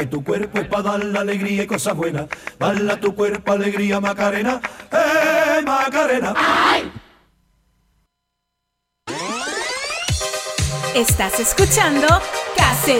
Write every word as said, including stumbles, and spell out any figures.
Tu cuerpo es para dar la alegría y cosas buenas. Bala tu cuerpo, alegría, Macarena. ¡Eh, Macarena! ¡Ay! Estás escuchando Cassette